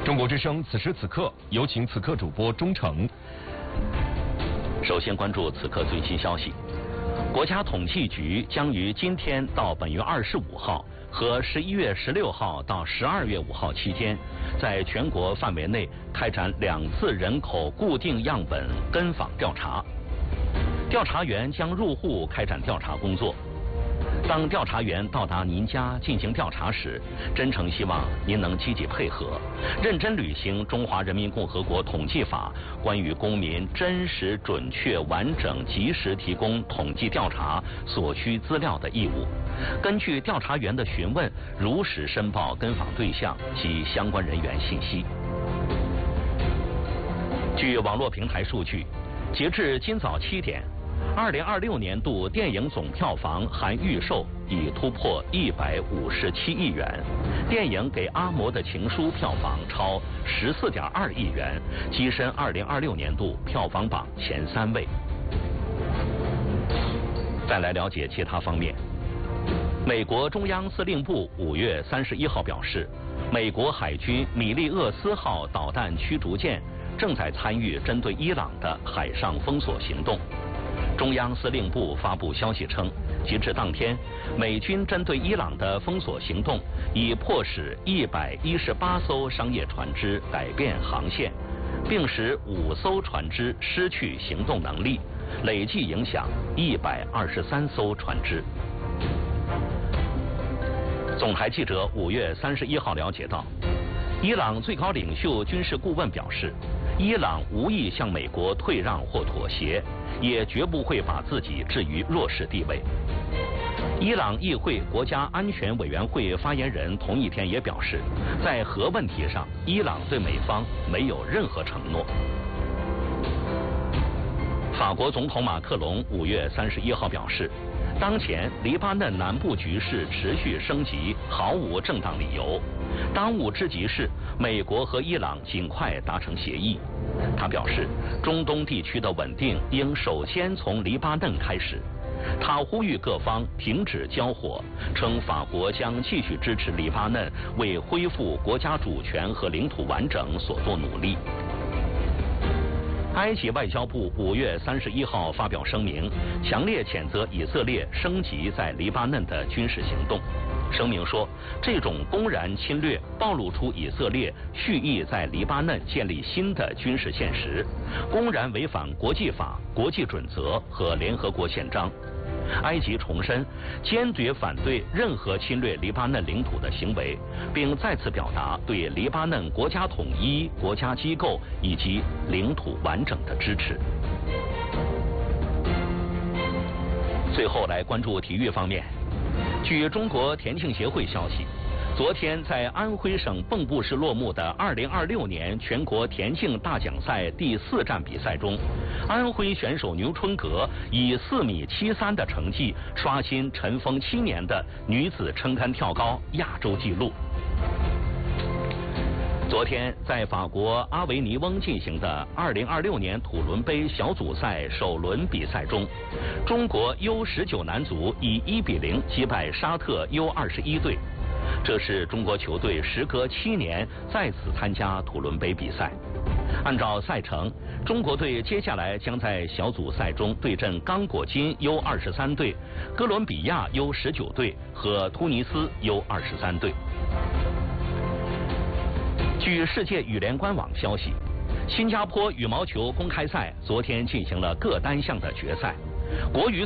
中国之声此时此刻，有请此刻主播钟诚。 首先关注此刻最新消息。国家统计局将于今天到本月25号和11月16号到12月5号期间，在全国范围内开展2次人口固定样本跟访调查。调查员将入户开展调查工作。当调查员到达您家进行调查时，真诚希望您能积极配合，认真履行《中华人民共和国统计法》关于公民真实、准确、完整、及时提供统计调查所需资料的义务。根据调查员的询问，如实申报跟访对象及相关人员信息。据网络平台数据，截至今早7点。2026年度电影总票房含预售已突破157亿元，电影《给阿嬷的情书》票房超14.2亿元，跻身2026年度票房榜前3位。再来了解其他方面。美国中央司令部5月31号表示，美国海军米利厄斯号导弹驱逐舰正在参与针对伊朗的海上封锁行动。中央司令部发布消息称，截至当天，美军针对伊朗的封锁行动已迫使118艘商业船只改变航线，并使5艘船只失去行动能力，累计影响123艘船只。总台记者5月31号了解到，伊朗最高领袖军事顾问表示，伊朗无意向美国退让或妥协，也绝不会把自己置于弱势地位。伊朗议会国家安全委员会发言人同一天也表示，在核问题上，伊朗对美方没有任何承诺。法国总统马克龙5月31号表示，当前黎巴嫩南部局势持续升级，毫无正当理由。当务之急是美国和伊朗尽快达成协议。他表示，中东地区的稳定应首先从黎巴嫩开始。他呼吁各方停止交火，称法国将继续支持黎巴嫩为恢复国家主权和领土完整所做努力。埃及外交部5月31号发表声明，强烈谴责以色列升级在黎巴嫩的军事行动。声明说，这种公然侵略暴露出以色列蓄意在黎巴嫩建立新的军事现实，公然违反国际法、国际准则和联合国宪章。埃及重申坚决反对任何侵略黎巴嫩领土的行为，并再次表达对黎巴嫩国家统一、国家机构以及领土完整的支持。最后来关注体育方面。据中国田径协会消息，昨天在安徽省蚌埠市落幕的2026年全国田径大奖赛第4站比赛中，安徽选手牛春格以4.73米的成绩刷新尘封7年的女子撑杆跳高亚洲纪录。昨天在法国阿维尼翁进行的2026年土伦杯小组赛首轮比赛中，中国 U19 男足以1-0击败沙特 U21队，这是中国球队时隔7年再次参加土伦杯比赛。按照赛程，中国队接下来将在小组赛中对阵刚果金 U23队、哥伦比亚 U19队和突尼斯 U23队。据世界羽联官网消息，新加坡羽毛球公开赛昨天进行了各单项的决赛，国羽